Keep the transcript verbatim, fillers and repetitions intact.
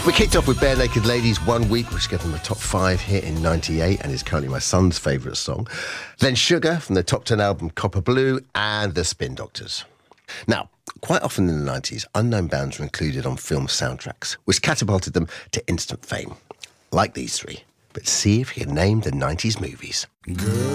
We kicked off with Bare Naked Ladies One Week, which gave them a top five hit in ninety-eight and is currently my son's favourite song. Then Sugar from the top ten album Copper Blue and The Spin Doctors. Now, quite often in the nineties, unknown bands were included on film soundtracks, which catapulted them to instant fame, like these three. But see if you can name the nineties movies. Girl.